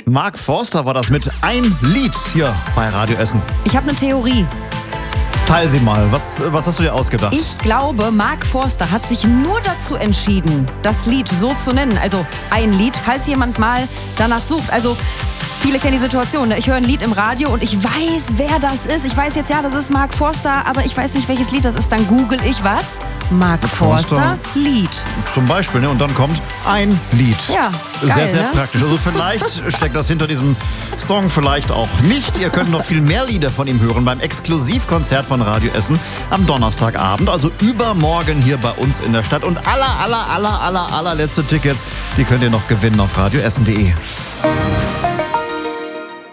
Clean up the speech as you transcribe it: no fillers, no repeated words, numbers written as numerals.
Mark Forster war das mit Ein Lied hier bei Radio Essen. Ich habe eine Theorie. Teil sie mal. Was hast du dir ausgedacht? Ich glaube, Mark Forster hat sich nur dazu entschieden, das Lied so zu nennen. Also Ein Lied, falls jemand mal danach sucht. Also viele kennen die Situation. Ich höre ein Lied im Radio und ich weiß, wer das ist. Ich weiß jetzt, ja, das ist Mark Forster, aber ich weiß nicht, welches Lied das ist. Dann google ich was? Mark Forster Lied. Zum Beispiel, ne? Und dann kommt Ein Lied. Ja, geil, sehr, sehr ne? praktisch. Also vielleicht steckt das hinter diesem Song, vielleicht auch nicht. Ihr könnt noch viel mehr Lieder von ihm hören beim Exklusivkonzert von Radio Essen am Donnerstagabend, also übermorgen hier bei uns in der Stadt. Und allerletzte Tickets, die könnt ihr noch gewinnen auf radioessen.de.